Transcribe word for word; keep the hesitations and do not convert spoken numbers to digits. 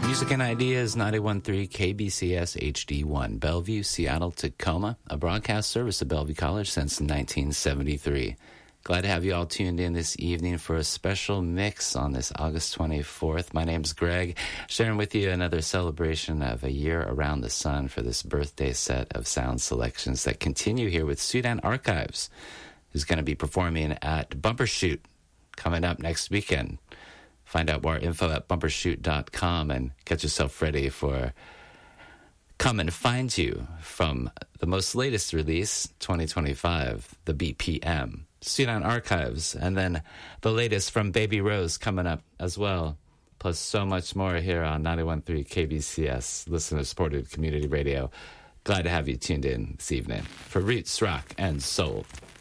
Music and Ideas, ninety-one point three K B C S H D one, Bellevue, Seattle, Tacoma, a broadcast service of Bellevue College since nineteen seventy-three. Glad to have you all tuned in this evening for a special mix on this August twenty-fourth. My name's Greg, sharing with you another celebration of a year around the sun for this birthday set of sound selections that continue here with Sudan Archives, who's going to be performing at Bumbershoot coming up next weekend. Find out more info at bumbershoot dot com and get yourself ready for Come and Find You from the most latest release, twenty twenty-five, the B P M. Sudan Archives, and then the latest from Baby Rose coming up as well, plus so much more here on ninety-one point three K B C S, listener-supported community radio. Glad to have you tuned in this evening for Roots, Rock, and Soul.